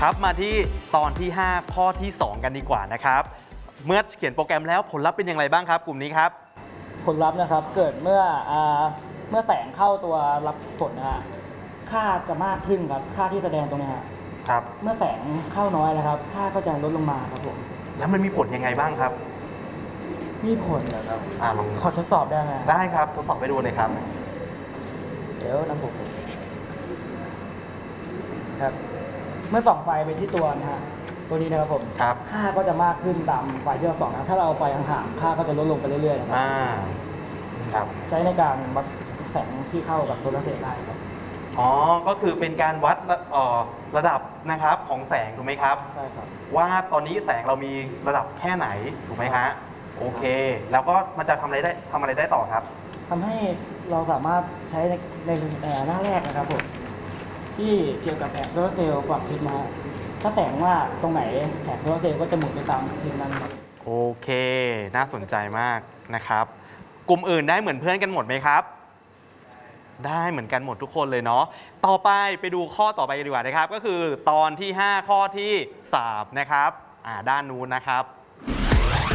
ครับมาที่ตอนที่ 5 ข้อที่ 2 กันดีกว่านะครับเมื่อเขียนโปรแกรมแล้วผลลัพธ์เป็นอย่างไรบ้างครับกลุ่มนี้ครับผลลัพธ์นะครับเกิดเมื่อแสงเข้าตัวรับฝนนะฮะค่าจะมากขึ้นครับค่าที่แสดงตรงนี้ฮะครับเมื่อแสงเข้าน้อยนะครับค่าก็จะลดลงมาครับผมแล้วมันมีผลยังไงบ้างครับมีผลเหรอครับลองขอทดสอบได้ไหมได้ครับทดสอบไปดูเลยครับเดี๋ยวนะผมครับเมื่อส่องไฟไปที่ตัวนะฮะตัวนี้นะครับผมครับค่าก็จะมากขึ้นตามไฟที่เราส่องนะถ้าเราเอาไฟห่างๆค่าก็จะลดลงไปเรื่อยๆนะครับครับใช้ในการวัดแสงที่เข้ากับโซลาร์เซลล์ได้ครับอ๋อก็คือเป็นการวัดระดับนะครับของแสงถูกไหมครับใช่ครับว่าตอนนี้แสงเรามีระดับแค่ไหนถูกไหมฮะโอเคแล้วก็มันจะทำอะไรได้ต่อครับทำให้เราสามารถใช้ในหน้าแรกนะครับผมที่เกี่ยวกับแผงโซลาร์เซลล์ความทิศนะฮะถ้าแสงว่าตรงไหนแผงโซลาร์เซลล์ก็จะหมุนไปตามทิศนั้นครับโอเคน่าสนใจมากนะครับกลุ่มอื่นได้เหมือนเพื่อนกันหมดไหมครับได้เหมือนกันหมดทุกคนเลยเนาะต่อไปดูข้อต่อไปกันดีกว่านะครับก็คือตอนที่ 5 ข้อที่ 3 นะครับด้านนู้นนะครับ